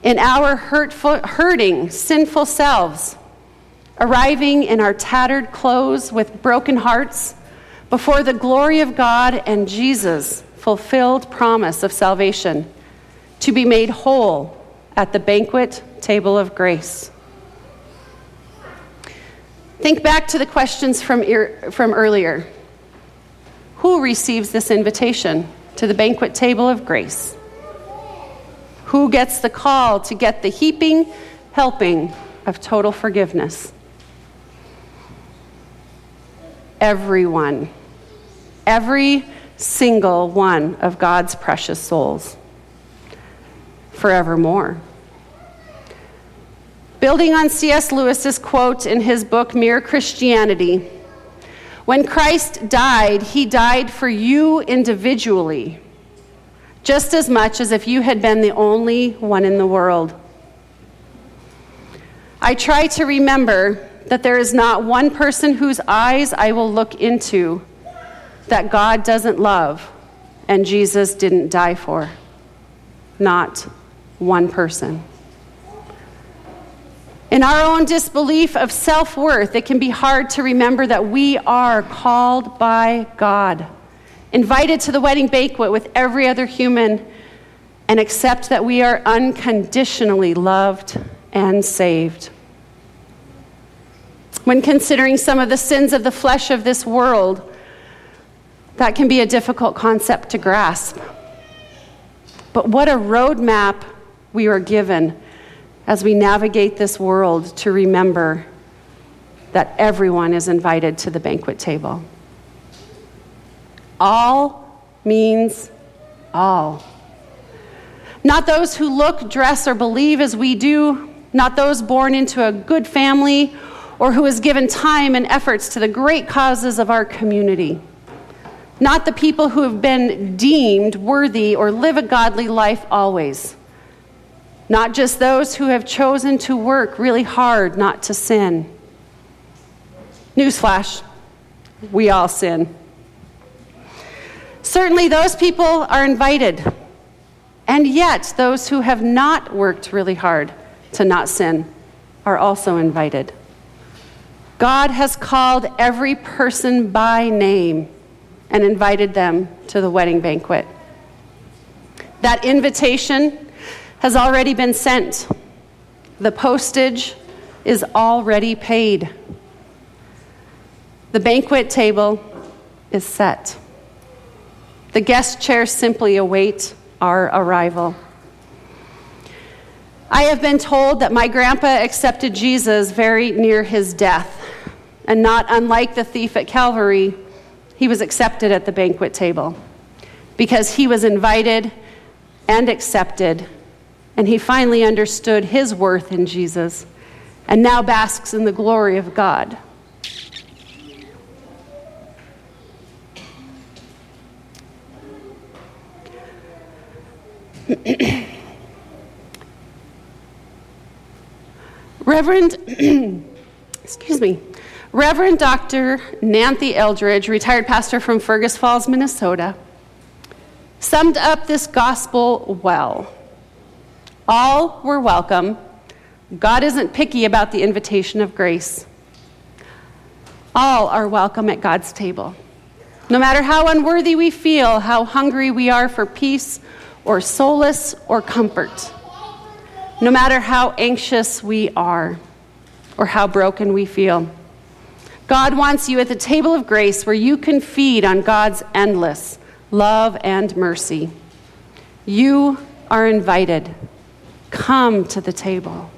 in our hurting, sinful selves, arriving in our tattered clothes with broken hearts before the glory of God and Jesus' fulfilled promise of salvation, to be made whole at the banquet table of grace. Think back to the questions from earlier. Who receives this invitation to the banquet table of grace? Who gets the call to get the heaping helping of total forgiveness? Everyone. Every single one of God's precious souls. Forevermore. Building on C.S. Lewis's quote in his book, Mere Christianity, when Christ died, he died for you individually, just as much as if you had been the only one in the world. I try to remember that there is not one person whose eyes I will look into that God doesn't love and Jesus didn't die for. Not one person. In our own disbelief of self-worth, it can be hard to remember that we are called by God, invited to the wedding banquet with every other human, and accept that we are unconditionally loved and saved. When considering some of the sins of the flesh of this world, that can be a difficult concept to grasp. But what a roadmap we are given as we navigate this world to remember that everyone is invited to the banquet table. All means all. Not those who look, dress, or believe as we do, not those born into a good family or who has given time and efforts to the great causes of our community. Not the people who have been deemed worthy or live a godly life always. Not just those who have chosen to work really hard not to sin. Newsflash, we all sin. Certainly those people are invited. And yet those who have not worked really hard to not sin are also invited. God has called every person by name and invited them to the wedding banquet. That invitation has already been sent. The postage is already paid. The banquet table is set. The guest chairs simply await our arrival. I have been told that my grandpa accepted Jesus very near his death, and not unlike the thief at Calvary, he was accepted at the banquet table because he was invited and accepted. And he finally understood his worth in Jesus and now basks in the glory of God. Reverend Dr. Nancy Eldridge, retired pastor from Fergus Falls, Minnesota, summed up this gospel well. All were welcome. God isn't picky about the invitation of grace. All are welcome at God's table. No matter how unworthy we feel, how hungry we are for peace or solace or comfort. No matter how anxious we are or how broken we feel. God wants you at the table of grace where you can feed on God's endless love and mercy. You are invited. Come to the table.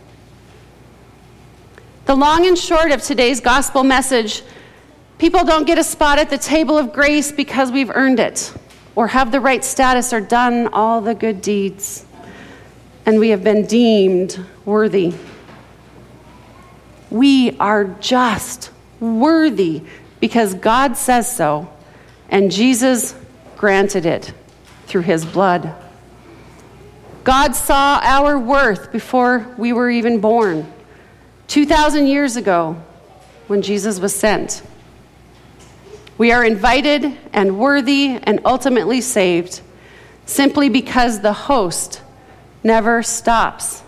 The long and short of today's gospel message, people don't get a spot at the table of grace because we've earned it, or have the right status, or done all the good deeds, and we have been deemed worthy. We are just worthy because God says so, and Jesus granted it through his blood. God saw our worth before we were even born, 2,000 years ago when Jesus was sent. We are invited and worthy and ultimately saved simply because the host never stops